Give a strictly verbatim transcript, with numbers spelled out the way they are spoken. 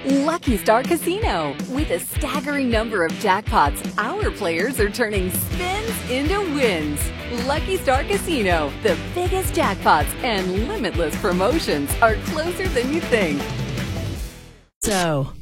Lucky Star Casino. With a staggering number of jackpots, our players are turning spins into wins. Lucky Star Casino, the biggest jackpots and limitless promotions are closer than you think. So,